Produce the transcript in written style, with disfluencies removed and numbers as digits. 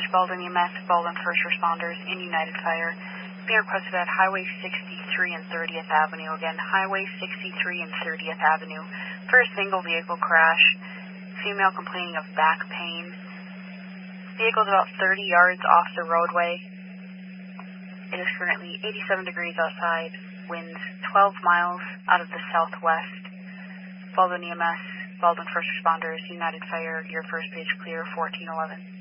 Baldwin EMS, Baldwin First Responders, and United Fire. Being requested at Highway 63 and 30th Avenue. Again, Highway 63 and 30th Avenue for a single vehicle crash. Female complaining of back pain. Vehicle is about 30 yards off the roadway. It is currently 87 degrees outside. Winds 12 miles out of the southwest. Baldwin EMS, Baldwin First Responders, United Fire, your first page clear, 1411.